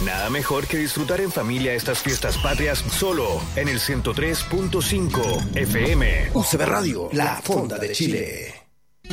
Nada mejor que disfrutar en familia estas fiestas patrias solo en el 103.5 FM. UCB Radio, la fonda de Chile.